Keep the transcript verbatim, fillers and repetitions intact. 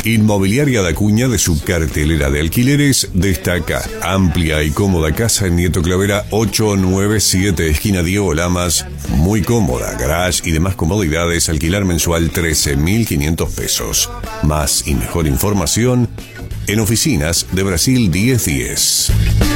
Inmobiliaria Dacuña, de su cartelera de alquileres, destaca amplia y cómoda casa en Nieto Clavera ocho nueve siete, esquina Diego Lamas. Muy cómoda, garage y demás comodidades, alquilar mensual trece mil quinientos pesos. Más y mejor información en Oficinas de Brasil diez diez.